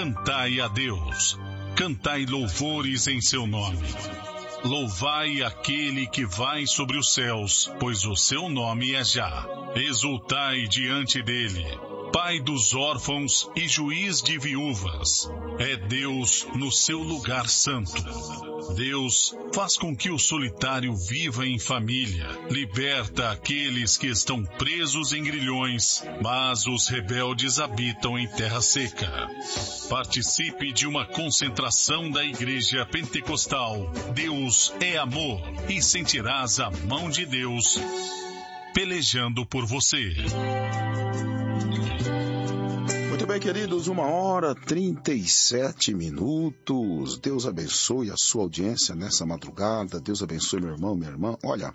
Cantai a Deus, cantai louvores em seu nome. Louvai aquele que vai sobre os céus, pois o seu nome é Já. Exultai diante dele, Pai dos órfãos e juiz de viúvas. É Deus no seu lugar santo. Deus faz com que o solitário viva em família, liberta aqueles que estão presos em grilhões, mas os rebeldes habitam em terra seca. Participe de uma concentração da Igreja Pentecostal. Deus é amor e sentirás a mão de Deus pelejando por você. Muito bem, queridos, 1h37. Deus abençoe a sua audiência nessa madrugada. Deus abençoe meu irmão, minha irmã. Olha,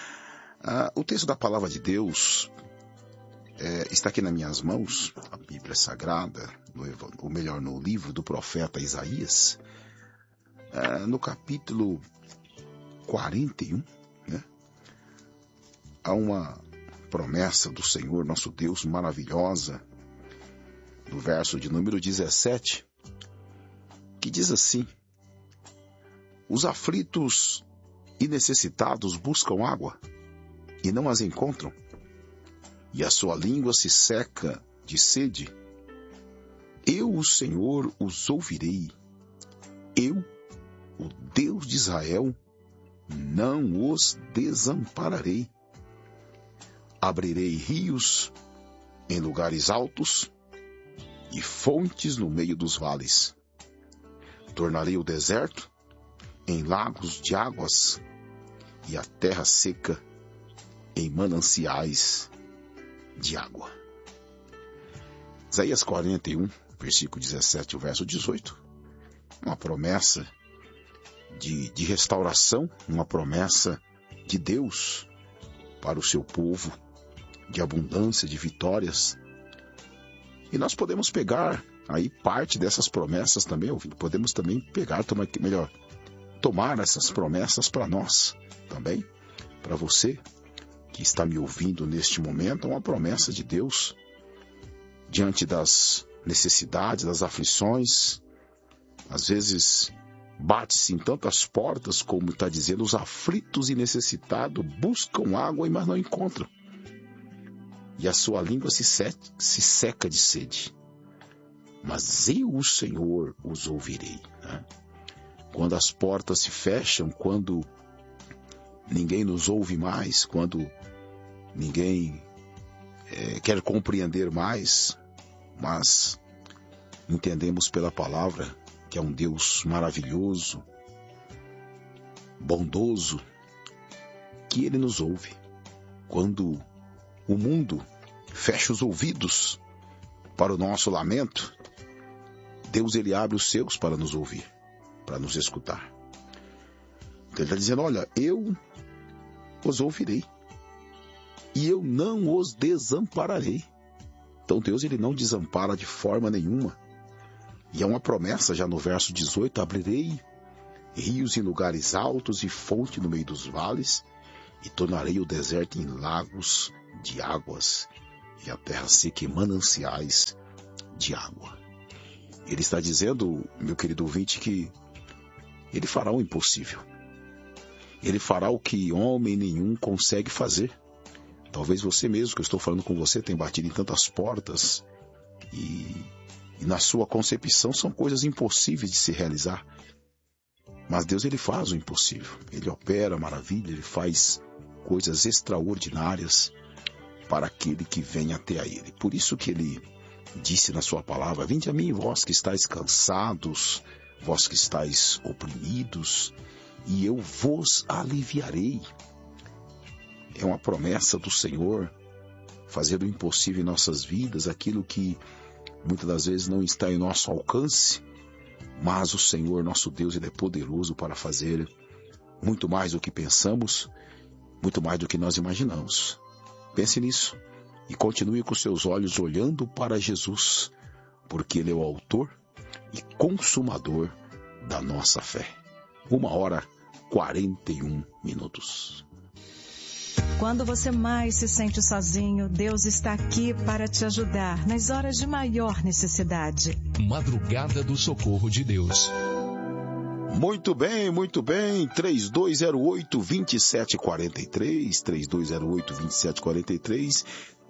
o texto da palavra de Deus está aqui nas minhas mãos, a Bíblia Sagrada, no livro do profeta Isaías, no capítulo 41, né? Há uma promessa do Senhor, nosso Deus, maravilhosa, no verso de número 17, que diz assim: os aflitos e necessitados buscam água e não as encontram, e a sua língua se seca de sede. Eu, o Senhor, os ouvirei. Eu, o Deus de Israel, não os desampararei. Abrirei rios em lugares altos e fontes no meio dos vales. Tornarei o deserto em lagos de águas e a terra seca em mananciais de água. Isaías 41, versículo 17 e o verso 18. Uma promessa de restauração, uma promessa de Deus para o seu povo, de abundância, de vitórias. E nós podemos pegar aí parte dessas promessas também, podemos também tomar essas promessas para nós também, para você que está me ouvindo neste momento. É uma promessa de Deus diante das necessidades, das aflições. Às vezes bate-se em tantas portas, como está dizendo, os aflitos e necessitados buscam água, mas não encontram. E a sua língua se seca de sede. Mas eu, o Senhor, os ouvirei. Né? Quando as portas se fecham, quando ninguém nos ouve mais, quando ninguém quer compreender mais, mas entendemos pela palavra que é um Deus maravilhoso, bondoso, que Ele nos ouve. Quando o mundo fecha os ouvidos para o nosso lamento, Deus, Ele abre os seus para nos ouvir, para nos escutar. Então Ele está dizendo, olha, eu os ouvirei e eu não os desampararei. Então Deus, Ele não desampara de forma nenhuma. E é uma promessa já no verso 18, abrirei rios em lugares altos e fonte no meio dos vales, e tornarei o deserto em lagos de águas, e a terra seca em mananciais de água. Ele está dizendo, meu querido ouvinte, que Ele fará o impossível. Ele fará o que homem nenhum consegue fazer. Talvez você mesmo, que eu estou falando com você, tenha batido em tantas portas, e na sua concepção são coisas impossíveis de se realizar. Mas Deus, Ele faz o impossível. Ele opera maravilha, Ele faz coisas extraordinárias para aquele que vem até a Ele. Por isso que Ele disse na sua palavra, vinde a mim, vós que estáis cansados, vós que estáis oprimidos, e eu vos aliviarei. É uma promessa do Senhor, fazer o impossível em nossas vidas, aquilo que muitas das vezes não está em nosso alcance, mas o Senhor, nosso Deus, Ele é poderoso para fazer muito mais do que pensamos, muito mais do que nós imaginamos. Pense nisso e continue com seus olhos olhando para Jesus, porque Ele é o autor e consumador da nossa fé. 1h41. Quando você mais se sente sozinho, Deus está aqui para te ajudar nas horas de maior necessidade. Madrugada do Socorro de Deus. Muito bem, 3208-2743, 3208-2743,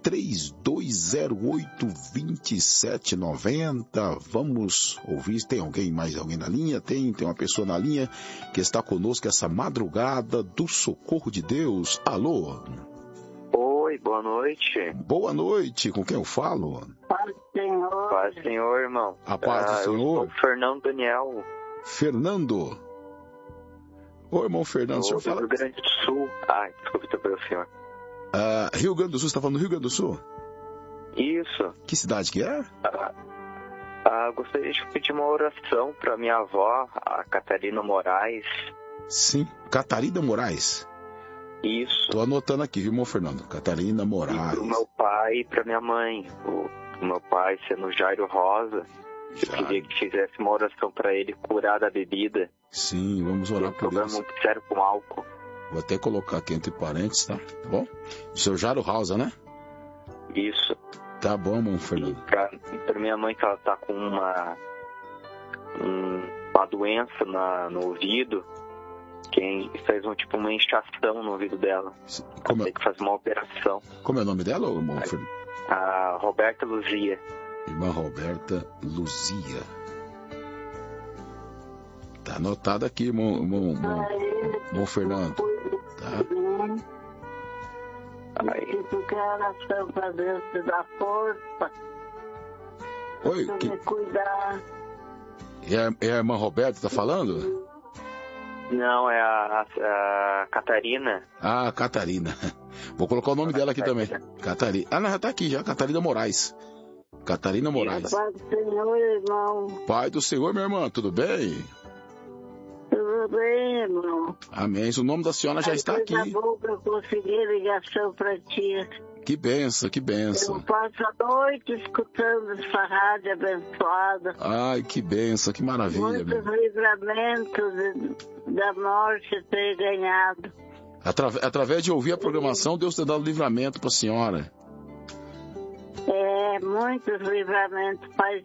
3208-2790. Vamos ouvir, tem mais alguém na linha? Tem uma pessoa na linha que está conosco essa madrugada do Socorro de Deus. Alô? Oi, boa noite. Boa noite, com quem eu falo? Paz do Senhor. Paz do Senhor, irmão. A paz do Senhor. Eu sou o Fernando Daniel. Fernando? Ô, irmão Fernando, o senhor fala... Rio Grande do Sul. Desculpe pelo senhor. Rio Grande do Sul, você está falando do Rio Grande do Sul? Isso. Que cidade que é? Gostaria de pedir uma oração para minha avó, a Catarina Moraes. Sim, Catarina Moraes. Isso. Estou anotando aqui, viu, irmão Fernando? Catarina Moraes. E pro meu pai e para minha mãe. O meu pai sendo Jairo Rosa. Eu queria que fizesse uma oração para ele curar da bebida. Sim, vamos orar por ele. Um problema muito sério com álcool. Vou até colocar aqui entre parênteses, tá? Tá bom? O seu Jairo Rosa, né? Isso. Tá bom, irmão Fernando. E pra minha mãe, que ela tá com uma doença no ouvido, que fez uma inchação no ouvido dela. Tem que fazer uma operação. Como é o nome dela, irmão Fernando? A Roberta Luzia. Irmã Roberta Luzia. Tá anotado aqui, irmão Fernando. Tá? Tu quer oração pra Deus te dar força. Oi, pra me cuidar. É a irmã Roberta, tá falando? Não, é a Catarina. Catarina. Vou colocar o nome dela aqui também. Catarina. Não, já tá aqui já. Catarina Moraes. Catarina Moraes. Pai do Senhor, irmão. Pai do Senhor, minha irmã, tudo bem? Tudo bem, irmão. Amém. O nome da senhora já está aqui. Bom que eu consegui ligação para ti. Que benção, que benção. Eu passo a noite escutando essa rádio abençoada. Ai, que benção, que maravilha. Muitos livramentos da morte ter ganhado. Através de ouvir a programação, Deus tem dado livramento para a senhora. Muitos livramentos. Faz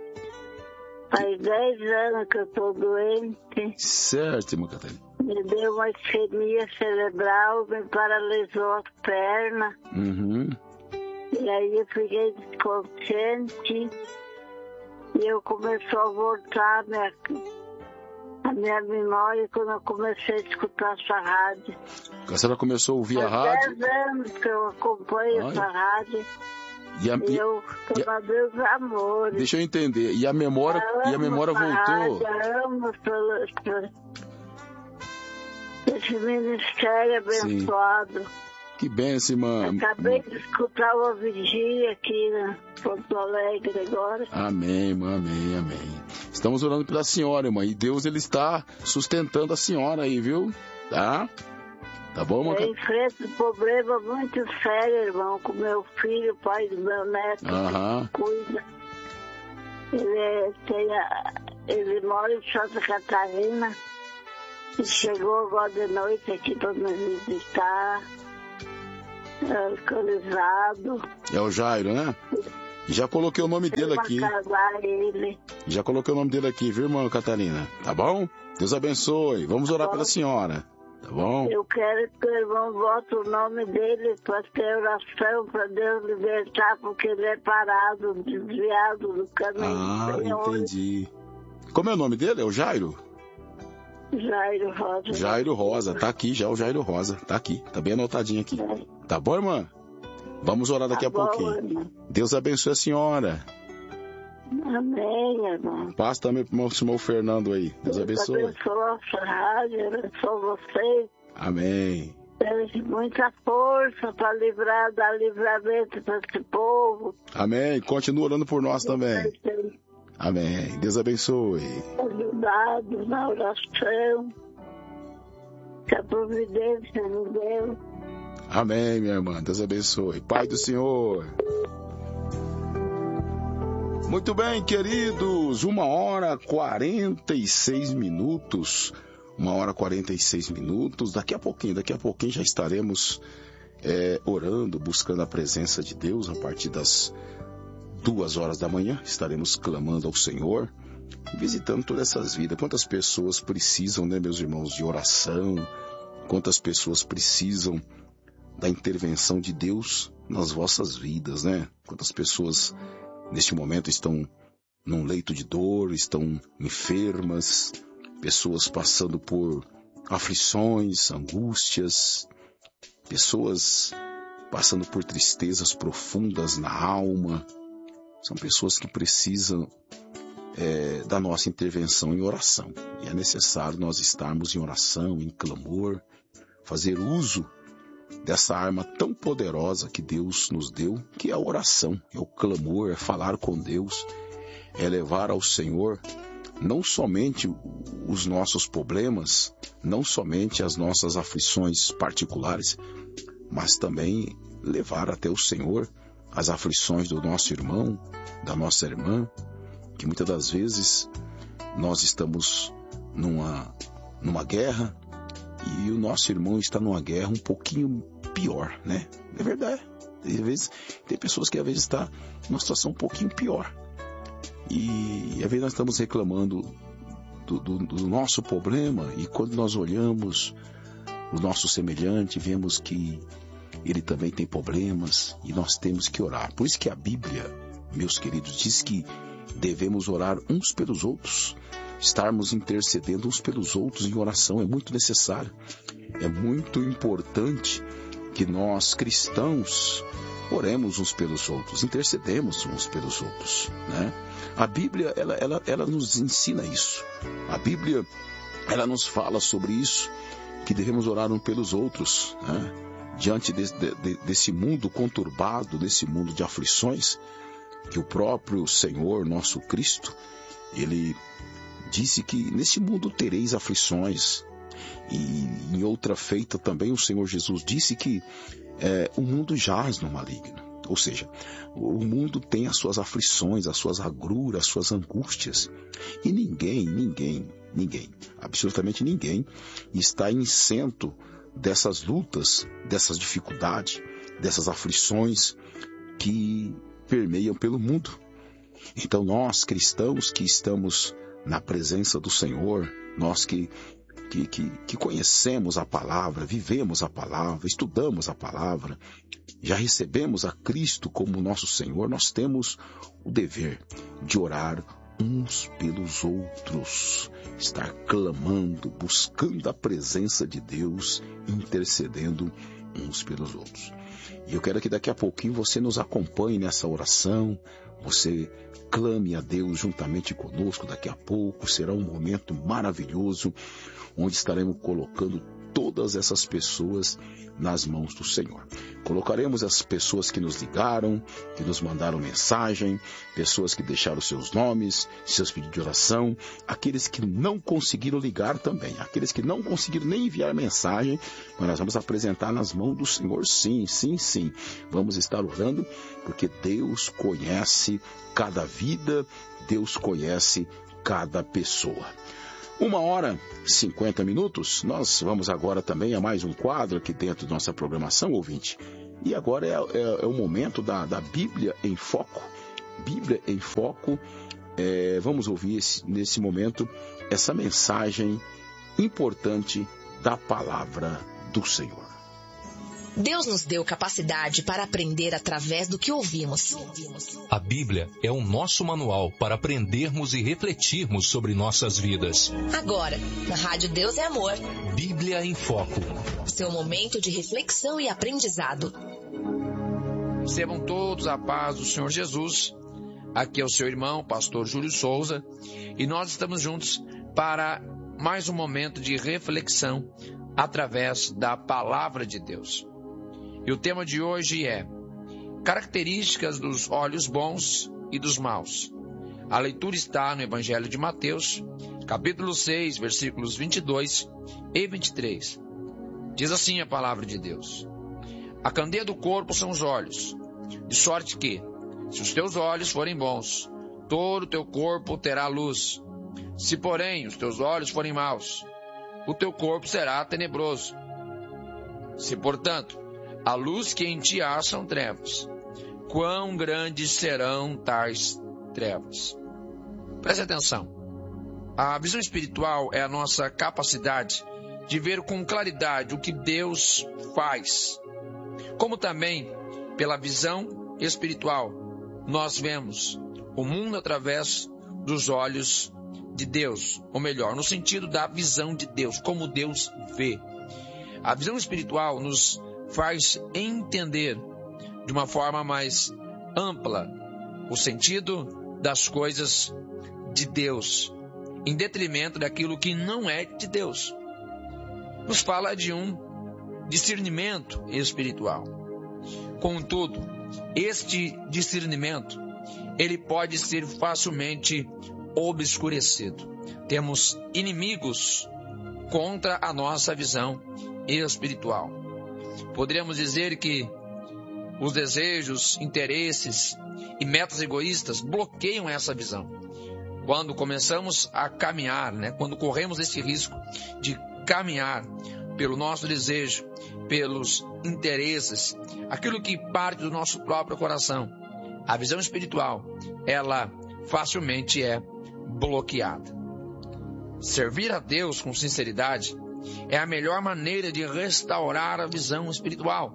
10 anos que eu estou doente. Certo, irmã Catarina. Me deu uma isquemia cerebral, me paralisou as pernas. Uhum. E aí eu fiquei desconsciente. E eu começou a voltar a minha memória quando eu comecei a escutar essa rádio. A senhora começou a ouvir a rádio? 10 anos que eu acompanho essa rádio. Eu estou a Deus amor. Deixa eu entender. E a memória voltou? Amo esse ministério abençoado. Sim. Que benção, irmã. Acabei de escutar uma vigília aqui em Porto Alegre agora. Amém, irmã, amém, amém. Estamos orando pela senhora, irmã. E Deus, ele está sustentando a senhora aí, viu? Tá? Tá bom, irmã? Eu enfrento um problema muito sério, irmão, com meu filho, pai do meu neto, que cuida. Ele mora em Santa Catarina e chegou agora de noite aqui para me visitar, alcoolizado. É o Jairo, né? Já coloquei o nome dele aqui. Já coloquei o nome dele aqui, viu, irmã Catarina? Tá bom? Deus abençoe. Vamos orar pela senhora. Tá bom? Eu quero que o irmão bote o nome dele para ter oração para Deus libertar, porque ele é parado, desviado do caminho. Entendi. Como é o nome dele? É o Jairo? Jairo Rosa. Jairo Rosa. Tá aqui já o Jairo Rosa. Tá aqui. Tá bem anotadinho aqui. Tá bom, irmã? Vamos orar daqui a pouquinho. Irmã. Deus abençoe a senhora. Amém, irmão. Paz também pro meu irmão Fernando aí. Deus abençoe. Deus abençoe a sua rádio, abençoe vocês. Amém. Deus muita força para dar livramento para esse povo. Amém. Continua orando por nós também. Amém. Deus abençoe. Ajudados na oração. Que a providência nos deu. Amém, minha irmã. Deus abençoe. Pai do Senhor. Muito bem, queridos, 1h46. 1h46. Daqui a pouquinho já estaremos orando, buscando a presença de Deus. A partir das 2h da manhã estaremos clamando ao Senhor, visitando todas essas vidas. Quantas pessoas precisam, né, meus irmãos, de oração? Quantas pessoas precisam da intervenção de Deus nas vossas vidas, né? Quantas pessoas neste momento estão num leito de dor, estão enfermas, pessoas passando por aflições, angústias, pessoas passando por tristezas profundas na alma. São pessoas que precisam da nossa intervenção em oração. E é necessário nós estarmos em oração, em clamor, fazer uso dessa arma tão poderosa que Deus nos deu, que é a oração, é o clamor, é falar com Deus, é levar ao Senhor não somente os nossos problemas, não somente as nossas aflições particulares, mas também levar até o Senhor as aflições do nosso irmão, da nossa irmã, que muitas das vezes nós estamos numa guerra e o nosso irmão está numa guerra um pouquinho pior, né? É verdade. Às vezes, tem pessoas que às vezes estão numa situação um pouquinho pior. E às vezes nós estamos reclamando do nosso problema, e quando nós olhamos o nosso semelhante, vemos que ele também tem problemas e nós temos que orar. Por isso que a Bíblia, meus queridos, diz que devemos orar uns pelos outros, estarmos intercedendo uns pelos outros em oração. É muito necessário, é muito importante que nós cristãos oremos uns pelos outros, intercedemos uns pelos outros, né? A Bíblia, ela nos ensina isso. A Bíblia, ela nos fala sobre isso, que devemos orar uns pelos outros, né? Diante desse mundo conturbado, desse mundo de aflições, que o próprio Senhor, nosso Cristo, Ele disse que nesse mundo tereis aflições. E em outra feita também o Senhor Jesus disse que o mundo jaz no maligno. Ou seja, o mundo tem as suas aflições, as suas agruras, as suas angústias. E ninguém, absolutamente ninguém está isento dessas lutas, dessas dificuldades, dessas aflições que permeiam pelo mundo. Então nós, cristãos que estamos na presença do Senhor, nós que conhecemos a palavra, vivemos a palavra, estudamos a palavra, já recebemos a Cristo como nosso Senhor, nós temos o dever de orar uns pelos outros, estar clamando, buscando a presença de Deus, intercedendo uns pelos outros. E eu quero que daqui a pouquinho você nos acompanhe nessa oração, você clame a Deus juntamente conosco. Daqui a pouco será um momento maravilhoso, onde estaremos colocando todas essas pessoas nas mãos do Senhor. Colocaremos as pessoas que nos ligaram, que nos mandaram mensagem, pessoas que deixaram seus nomes, seus pedidos de oração, aqueles que não conseguiram ligar também, aqueles que não conseguiram nem enviar mensagem, mas nós vamos apresentar nas mãos do Senhor, sim. Vamos estar orando, porque Deus conhece cada vida, Deus conhece cada pessoa. 1h50. Nós vamos agora também a mais um quadro aqui dentro da nossa programação, ouvinte. E agora é o momento da Bíblia em Foco. Bíblia em Foco. Vamos ouvir nesse momento essa mensagem importante da palavra do Senhor. Deus nos deu capacidade para aprender através do que ouvimos. A Bíblia é o nosso manual para aprendermos e refletirmos sobre nossas vidas. Agora, na Rádio Deus é Amor. Bíblia em Foco. Seu momento de reflexão e aprendizado. Recebam todos a paz do Senhor Jesus. Aqui é o seu irmão, pastor Júlio Souza, e nós estamos juntos para mais um momento de reflexão através da palavra de Deus. E o tema de hoje é características dos olhos bons e dos maus. A leitura está no Evangelho de Mateus, capítulo 6, versículos 22 e 23. Diz assim a palavra de Deus: a candeia do corpo são os olhos, de sorte que, se os teus olhos forem bons, todo o teu corpo terá luz. Se, porém, os teus olhos forem maus, o teu corpo será tenebroso. Se, portanto, a luz que em ti há são trevas. Quão grandes serão tais trevas? Preste atenção. A visão espiritual é a nossa capacidade de ver com claridade o que Deus faz. Como também, pela visão espiritual, nós vemos o mundo através dos olhos de Deus, ou melhor, no sentido da visão de Deus, como Deus vê. A visão espiritual nos faz entender de uma forma mais ampla o sentido das coisas de Deus, em detrimento daquilo que não é de Deus. Nos fala de um discernimento espiritual. Contudo, este discernimento, ele pode ser facilmente obscurecido. Temos inimigos contra a nossa visão espiritual. Poderíamos dizer que os desejos, interesses e metas egoístas bloqueiam essa visão. Quando começamos a caminhar, quando corremos esse risco de caminhar pelo nosso desejo, pelos interesses, aquilo que parte do nosso próprio coração, a visão espiritual, ela facilmente é bloqueada. Servir a Deus com sinceridade é a melhor maneira de restaurar a visão espiritual.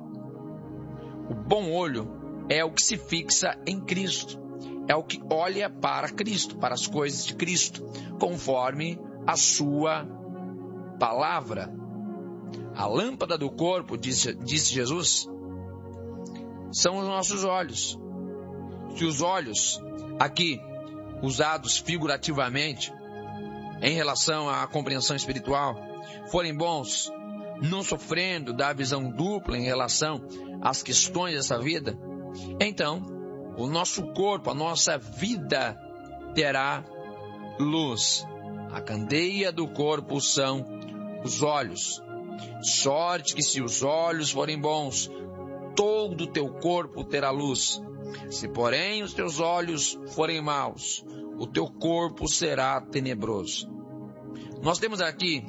O bom olho é o que se fixa em Cristo, é o que olha para Cristo, para as coisas de Cristo, conforme a sua palavra. A lâmpada do corpo, disse Jesus, são os nossos olhos. Se os olhos, aqui usados figurativamente, em relação à compreensão espiritual, forem bons, não sofrendo da visão dupla em relação às questões dessa vida, então o nosso corpo, a nossa vida terá luz. A candeia do corpo são os olhos. Sorte que se os olhos forem bons, todo o teu corpo terá luz. Se porém os teus olhos forem maus, o teu corpo será tenebroso. Nós temos aqui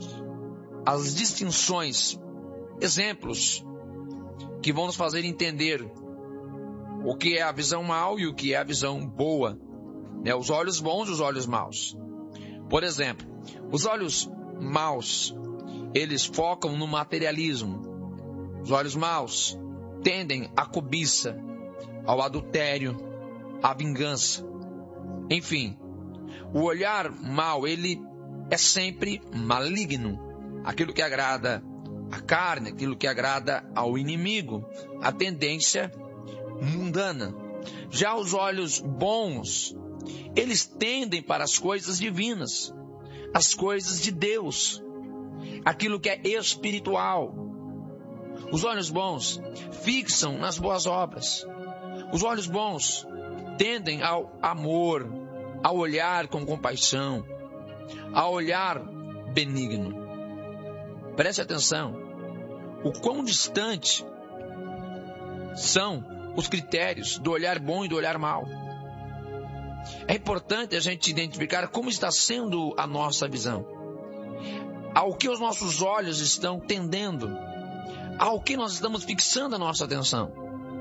as distinções, exemplos que vão nos fazer entender o que é a visão mal e o que é a visão boa, os olhos bons e os olhos maus. Por exemplo, os olhos maus, eles focam no materialismo. Os olhos maus tendem à cobiça, ao adultério, à vingança. Enfim, o olhar mau, ele é sempre maligno. Aquilo que agrada à carne, aquilo que agrada ao inimigo, a tendência mundana. Já os olhos bons, eles tendem para as coisas divinas, as coisas de Deus, aquilo que é espiritual. Os olhos bons fixam nas boas obras. Os olhos bons tendem ao amor, ao olhar com compaixão, ao olhar benigno. Preste atenção, o quão distante são os critérios do olhar bom e do olhar mau. É importante a gente identificar como está sendo a nossa visão, ao que os nossos olhos estão tendendo, ao que nós estamos fixando a nossa atenção.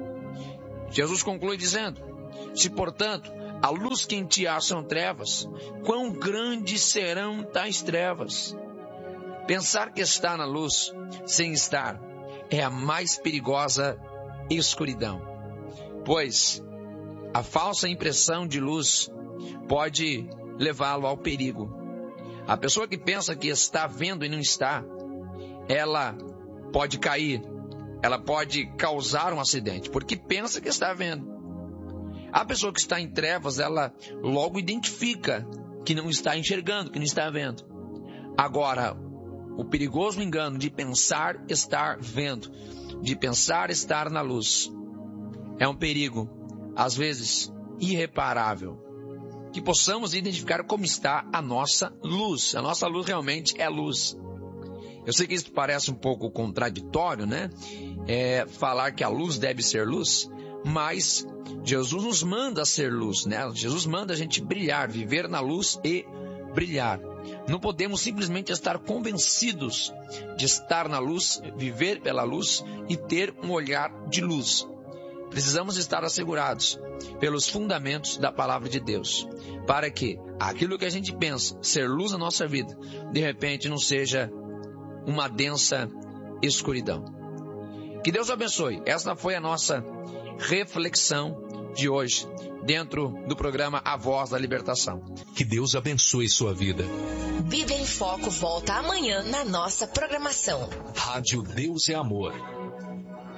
Jesus conclui dizendo: se, portanto, a luz que em ti há são trevas, quão grandes serão tais trevas? Pensar que está na luz sem estar é a mais perigosa escuridão, pois a falsa impressão de luz pode levá-lo ao perigo. A pessoa que pensa que está vendo e não está, ela pode cair, ela pode causar um acidente, porque pensa que está vendo. A pessoa que está em trevas, ela logo identifica que não está enxergando, que não está vendo. Agora, o perigoso engano de pensar estar vendo, de pensar estar na luz, é um perigo, às vezes, irreparável. Que possamos identificar como está a nossa luz. A nossa luz realmente é luz. Eu sei que isso parece um pouco contraditório, falar que a luz deve ser luz, mas Jesus nos manda ser luz, né? Jesus manda a gente brilhar, viver na luz e brilhar. Não podemos simplesmente estar convencidos de estar na luz, viver pela luz e ter um olhar de luz. Precisamos estar assegurados pelos fundamentos da palavra de Deus, para que aquilo que a gente pensa ser luz na nossa vida, de repente não seja uma densa escuridão. Que Deus abençoe. Essa foi a nossa reflexão de hoje, dentro do programa A Voz da Libertação. Que Deus abençoe sua vida. Bíblia em Foco volta amanhã na nossa programação. Rádio Deus é Amor.